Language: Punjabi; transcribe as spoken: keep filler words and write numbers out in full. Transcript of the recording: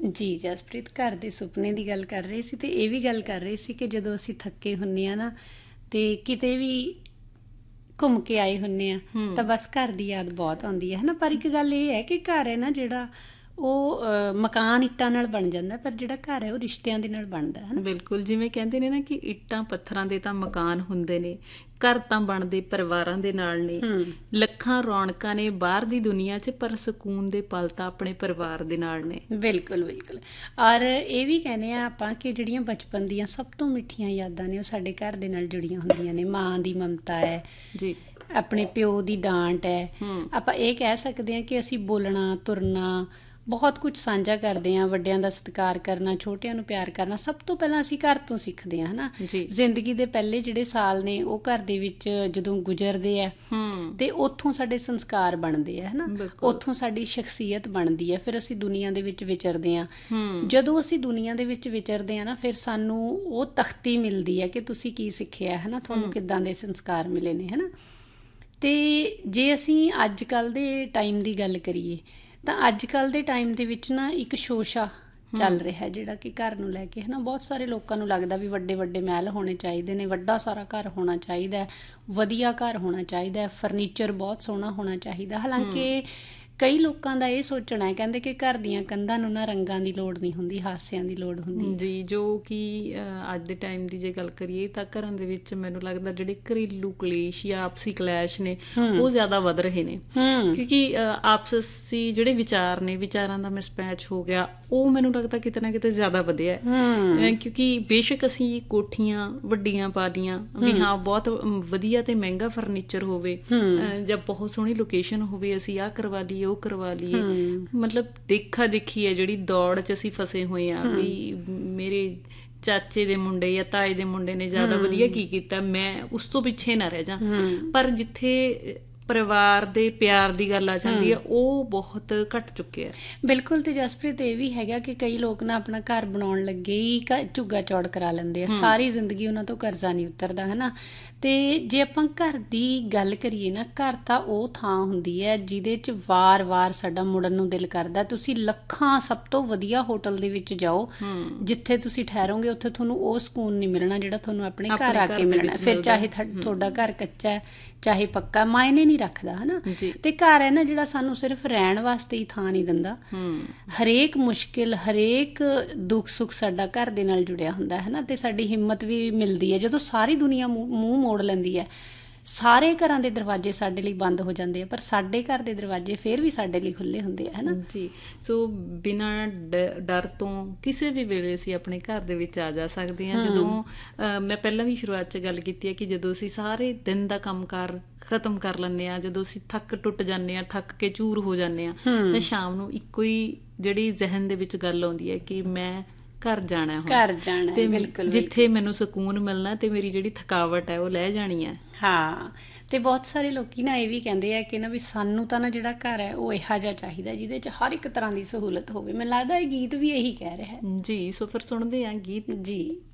ਜੀ ਜਸਪ੍ਰੀਤ, ਘਰ ਦੇ ਸੁਪਨੇ ਦੀ ਗੱਲ ਕਰ ਰਹੇ ਸੀ ਤੇ ਇਹ ਵੀ ਗੱਲ ਕਰ ਰਹੇ ਸੀ ਕਿ ਜਦੋਂ ਅਸੀਂ ਥੱਕੇ ਹੁੰਨੇ ਆ ਨਾ ਤੇ ਕਿਤੇ ਵੀ ਘੁੰਮ ਕੇ ਆਏ ਹੁੰਨੇ ਆ ਤਾਂ ਬਸ ਘਰ ਦੀ ਯਾਦ ਬਹੁਤ ਆਉਂਦੀ ਹੈ ਹਨਾ। ਪਰ ਇੱਕ ਗੱਲ ਇਹ ਹੈ ਕਿ ਘਰ ਹੈ ਨਾ ਜਿਹੜਾ ਉਹ ਅਹ, ਮਕਾਨ ਇੱਟਾਂ ਨਾਲ ਬਣ ਜਾਂਦਾ, ਪਰ ਜਿਹੜਾ ਘਰ ਹੈ ਉਹ ਰਿਸ਼ਤਿਆਂ ਦੇ ਨਾਲ ਬਣਦਾ ਹੈ ਨਾ। ਬਿਲਕੁਲ, ਜਿਵੇਂ ਕਹਿੰਦੇ ਨੇ ਨਾ ਕਿ ਇੱਟਾਂ ਪੱਥਰਾਂ ਦੇ ਤਾਂ ਮਕਾਨ ਹੁੰਦੇ ਨੇ, ਘਰ ਤਾਂ ਬਣਦੇ ਪਰਿਵਾਰਾਂ ਦੇ ਨਾਲ ਨੇ। ਲੱਖਾਂ ਰੌਣਕਾਂ ਨੇ ਬਾਹਰ ਦੀ ਦੁਨੀਆ 'ਚ, ਪਰ ਸਕੂਨ ਦੇ ਪਲ ਤਾਂ ਆਪਣੇ ਪਰਿਵਾਰ ਦੇ ਨਾਲ ਨੇ। ਬਿਲਕੁਲ ਬਿਲਕੁਲ। ਔਰ ਇਹ ਵੀ ਕਹਿੰਦੇ ਆ ਆਪਾਂ ਕਿ ਜਿਹੜੀਆਂ ਬਚਪਨ ਦੀਆਂ ਸਭ ਤੋਂ ਮਿੱਠੀਆਂ ਯਾਦਾਂ ਨੇ ਉਹ ਸਾਡੇ ਘਰ ਦੇ ਨਾਲ ਜੁੜੀਆਂ ਹੁੰਦੀਆਂ ਨੇ। ਮਾਂ ਦੀ ਮਮਤਾ ਹੈ ਜੀ, ਆਪਣੇ ਪਿਓ ਦੀ ਡਾਂਟ ਹੈ। ਆਪਾਂ ਇਹ ਕਹਿ ਸਕਦੇ ਹਾਂ ਕਿ ਅਸੀਂ ਬੋਲਣਾ, ਤੁਰਨਾ, ਬਹੁਤ ਕੁਝ ਸਾਂਝਾ ਕਰਦੇ ਹਾਂ। ਵੱਡਿਆਂ ਦਾ ਸਤਿਕਾਰ ਕਰਨਾ, ਛੋਟਿਆਂ ਨੂੰ ਪਿਆਰ ਕਰਨਾ, ਸਭ ਤੋਂ ਪਹਿਲਾਂ ਅਸੀਂ ਘਰ ਤੋਂ ਸਿੱਖਦੇ ਹਾਂ ਹਨਾ। ਜ਼ਿੰਦਗੀ ਦੇ ਪਹਿਲੇ ਜਿਹੜੇ ਸਾਲ ਨੇ ਉਹ ਘਰ ਦੇ ਵਿੱਚ ਜਦੋਂ ਗੁਜ਼ਰਦੇ ਆ ਤੇ ਉੱਥੋਂ ਸਾਡੇ ਸੰਸਕਾਰ ਬਣਦੇ ਆ ਹਨਾ, ਉੱਥੋਂ ਸਾਡੀ ਸ਼ਖਸੀਅਤ ਬਣਦੀ ਹੈ। ਫਿਰ ਅਸੀਂ ਦੁਨੀਆ ਦੇ ਵਿੱਚ ਵਿਚਰਦੇ ਹਾਂ। ਜਦੋਂ ਅਸੀਂ ਦੁਨੀਆ ਦੇ ਵਿੱਚ ਵਿਚਰਦੇ ਹਾਂ ਨਾ, ਫਿਰ ਸਾਨੂੰ ਉਹ ਤਖਤੀ ਮਿਲਦੀ ਹੈ ਕਿ ਤੁਸੀਂ ਕੀ ਸਿੱਖਿਆ ਹਨਾ, ਤੁਹਾਨੂੰ ਕਿੱਦਾਂ ਦੇ ਸੰਸਕਾਰ ਮਿਲੇ ਨੇ ਹਨਾ। ਤੇ ਜੇ ਅਸੀਂ ਅੱਜ ਕੱਲ੍ਹ ਦੇ ਟਾਈਮ ਦੀ ਗੱਲ ਕਰੀਏ ਤਾਂ ਅੱਜ ਕੱਲ੍ਹ ਦੇ ਟਾਈਮ ਦੇ ਵਿੱਚ ਨਾ ਇੱਕ ਸ਼ੋਸ਼ਾ ਚੱਲ ਰਿਹਾ ਜਿਹੜਾ ਕਿ ਘਰ ਨੂੰ ਲੈ ਕੇ ਹਨਾ। ਬਹੁਤ ਸਾਰੇ ਲੋਕਾਂ ਨੂੰ ਲੱਗਦਾ ਵੀ ਵੱਡੇ ਵੱਡੇ ਮਹਿਲ ਹੋਣੇ ਚਾਹੀਦੇ ਨੇ, ਵੱਡਾ ਸਾਰਾ ਘਰ ਹੋਣਾ ਚਾਹੀਦਾ, ਵਧੀਆ ਘਰ ਹੋਣਾ ਚਾਹੀਦਾ, ਫਰਨੀਚਰ ਬਹੁਤ ਸੋਹਣਾ ਹੋਣਾ ਚਾਹੀਦਾ। ਹਾਲਾਂਕਿ ਕਈ ਲੋਕਾਂ ਦਾ ਇਹ ਸੋਚਣਾ ਹੈ, ਕਹਿੰਦੇ ਕਿ ਘਰ ਦੀਆਂ ਕੰਧਾਂ ਨੂੰ ਨਾ ਰੰਗਾਂ ਦੀ ਲੋੜ ਨਹੀਂ ਹੁੰਦੀ, ਹਾਸਿਆਂ ਦੀ ਲੋੜ ਹੁੰਦੀ ਜੀ। ਜੋ ਕਿ ਅੱਜ ਦੇ ਟਾਈਮ ਦੀ ਜੇ ਗੱਲ ਕਰੀਏ ਤਾਂ ਘਰਾਂ ਦੇ ਵਿੱਚ ਮੈਨੂੰ ਲੱਗਦਾ ਜਿਹੜੇ ਘਰੇਲੂ ਕਲੇਸ਼ ਜਾਂ ਆਪਸੀ ਕਲੈਸ਼ ਨੇ ਉਹ ਜ਼ਿਆਦਾ ਵੱਧ ਰਹੇ ਨੇ, ਕਿਉਂਕਿ ਆਪਸੀ ਜਿਹੜੇ ਵਿਚਾਰ ਨੇ, ਵਿਚਾਰਾਂ ਦਾ ਮਿਸਮੈਚ ਹੋ ਗਿਆ, ਉਹ ਮੈਨੂੰ ਲੱਗਦਾ ਕਿਤੇ ਨਾ ਕਿਤੇ ਜ਼ਿਆਦਾ ਵਧਿਆ। ਕਿਉਂਕਿ ਬੇਸ਼ੱਕ ਅਸੀਂ ਕੋਠੀਆਂ ਵੱਡੀਆਂ ਪਾ ਲਈਆਂ ਵੀ ਹਾਂ, ਬਹੁਤ ਵਧੀਆ ਤੇ ਮਹਿੰਗਾ ਫਰਨੀਚਰ ਹੋਵੇ ਜਾਂ ਬਹੁਤ ਸੋਹਣੀ ਲੋਕੇਸ਼ਨ ਹੋਵੇ, ਅਸੀਂ ਆਹ ਕਰਵਾ ਲਈਏ ਉਹ ਕਰਵਾ ਲਈਏ, ਮਤਲਬ ਦੇਖਾ ਦੇਖੀ ਹੈ ਜਿਹੜੀ ਦੌੜ 'ਚ ਅਸੀਂ ਫਸੇ ਹੋਏ ਹਾਂ ਵੀ ਮੇਰੇ ਚਾਚੇ ਦੇ ਮੁੰਡੇ ਜਾਂ ਤਾਏ ਦੇ ਮੁੰਡੇ ਨੇ ਜ਼ਿਆਦਾ ਵਧੀਆ ਕੀ ਕੀਤਾ, ਮੈਂ ਉਸ ਤੋਂ ਪਿੱਛੇ ਨਾ ਰਹਿ ਜਾ। ਪਰ ਜਿੱਥੇ ਪਰਿਵਾਰ ਦੇ ਪਿਆਰ ਦੀ ਗੱਲ ਆ ਜਾਂਦੀ ਹੈ ਉਹ ਬਹੁਤ ਘੱਟ ਚੁੱਕਿਆ। ਬਿਲਕੁਲ। ਤੇ ਜਸਪ੍ਰੀਤ ਇਹ ਵੀ ਹੈਗਾ ਕਿ ਕਈ ਲੋਕ ਨਾ ਆਪਣਾ ਘਰ ਬਣਾਉਣ ਲੱਗੇ ਹੀ ਝੁੱਗਾ ਚੌੜ ਕਰਾ ਲੈਂਦੇ ਆ, ਸਾਰੀ ਜ਼ਿੰਦਗੀ ਉਹਨਾਂ ਤੋਂ ਕਰਜ਼ਾ ਨਹੀਂ ਉਤਰਦਾ ਹਨਾ। ਤੇ ਜੇ ਆਪਾਂ ਘਰ ਦੀ ਗੱਲ ਕਰੀਏ ਨਾ, ਘਰ ਤਾਂ ਉਹ ਥਾਂ ਹੁੰਦੀ ਹੈ ਜਿਹਦੇ 'ਚ ਵਾਰ-ਵਾਰ ਸਾਡਾ ਮੁੜਨ ਨੂੰ ਦਿਲ ਕਰਦਾ। ਤੁਸੀਂ ਲੱਖਾਂ ਸਭ ਤੋਂ ਵਧੀਆ ਹੋਟਲ ਦੇ ਵਿੱਚ ਜਾਓ, ਜਿੱਥੇ ਤੁਸੀਂ ਠਹਿਰੋਗੇ ਉੱਥੇ ਤੁਹਾਨੂੰ ਉਹ ਸਕੂਨ ਨਹੀਂ ਮਿਲਣਾ ਜਿਹੜਾ ਤੁਹਾਨੂੰ ਆਪਣੇ ਘਰ ਆ ਕੇ ਮਿਲਣਾ। ਫਿਰ ਚਾਹੇ ਤੁਹਾਡਾ ਘਰ ਕੱਚਾ ਹੈ ਚਾਹੇ ਪੱਕਾ, ਮਾਇਨੇ ਨਹੀਂ ਰੱਖਦਾ ਹਨਾ। ਤੇ ਘਰ ਹੈ ਨਾ ਜਿਹੜਾ ਸਾਨੂੰ ਸਿਰਫ ਰਹਿਣ ਵਾਸਤੇ ਹੀ ਥਾਂ ਨਹੀਂ ਦਿੰਦਾ, ਹਰੇਕ ਮੁਸ਼ਕਿਲ, ਹਰੇਕ ਦੁੱਖ ਸੁੱਖ ਸਾਡਾ ਘਰ ਦੇ ਨਾਲ ਜੁੜਿਆ ਹੁੰਦਾ ਹੈ ਨਾ। ਤੇ ਸਾਡੀ ਹਿੰਮਤ ਵੀ ਮਿਲਦੀ ਹੈ ਜਦੋਂ ਸਾਰੀ ਦੁਨੀਆ ਮੂੰਹ ਮੋੜ ਲੈਂਦੀ ਹੈ। ਸਾਰੇ ਘਰਾਂ ਦੇ ਦਰਵਾਜ਼ੇ ਸਾਡੇ ਲਈ ਬੰਦ ਹੋ ਜਾਂਦੇ ਆ, ਪਰ ਸਾਡੇ ਘਰ ਦੇ ਦਰਵਾਜ਼ੇ ਫਿਰ ਵੀ ਸਾਡੇ ਲਈ ਖੁੱਲ੍ਹੇ ਹੁੰਦੇ ਆ ਹਨਾ। ਜੀ, ਸੋ ਬਿਨਾਂ ਡਰ ਤੋਂ ਕਿਸੇ ਵੀ ਵੇਲੇ ਅਸੀਂ ਆਪਣੇ ਘਰ ਦੇ ਵਿੱਚ ਆ ਜਾ ਸਕਦੇ ਹਾਂ। ਜਦੋਂ ਮੈਂ ਪਹਿਲਾਂ ਵੀ ਸ਼ੁਰੂਆਤ 'ਚ ਗੱਲ ਕੀਤੀ ਹੈ ਕਿ ਜਦੋਂ ਅਸੀਂ ਸਾਰੇ ਦਿਨ ਦਾ ਕੰਮ ਕਾਰ ਖਤਮ ਕਰ ਲੈਂਦੇ ਹਾਂ, ਜਦੋਂ ਅਸੀਂ ਥੱਕ ਟੁੱਟ ਜਾਂਦੇ ਹਾਂ, ਥੱਕ ਕੇ ਚੂਰ ਹੋ ਜਾਂਦੇ ਹਾਂ, ਤਾਂ ਸ਼ਾਮ ਨੂੰ ਇੱਕੋ ਹੀ ਜਿਹੜੀ ਜ਼ਹਿਨ ਦੇ ਵਿੱਚ ਗੱਲ ਆਉਂਦੀ ਹੈ ਕਿ ਮੈਂ ਘਰ ਜਾਣਾ, ਘਰ ਜਾਣਾ ਤੇ ਬਿਲਕੁਲ ਜਿੱਥੇ ਮੈਨੂੰ ਸਕੂਨ ਮਿਲਣਾ ਤੇ ਮੇਰੀ ਜਿਹੜੀ ਥਕਾਵਟ ਹੈ ਉਹ ਲੈ ਜਾਣੀ ਹੈ। ਹਾਂ, ਤੇ ਬਹੁਤ ਸਾਰੇ ਲੋਕੀ ਨਾ ਇਹ ਵੀ ਕਹਿੰਦੇ ਆ ਕਿ ਨਾ ਵੀ ਸਾਨੂੰ ਤਾਂ ਨਾ ਜਿਹੜਾ ਘਰ ਹੈ ਉਹ ਇਹੋ ਜਿਹਾ ਚਾਹੀਦਾ ਜਿਹਦੇ 'ਚ ਹਰ ਇੱਕ ਤਰ੍ਹਾਂ ਦੀ ਸਹੂਲਤ ਹੋਵੇ। ਮੈਨੂੰ ਲੱਗਦਾ ਇਹ ਗੀਤ ਵੀ ਇਹੀ ਕਹਿ ਰਿਹਾ ਹੈ। ਜੀ, ਸੋ ਫਿਰ ਸੁਣਦੇ ਹਾਂ ਗੀਤ। ਜੀ।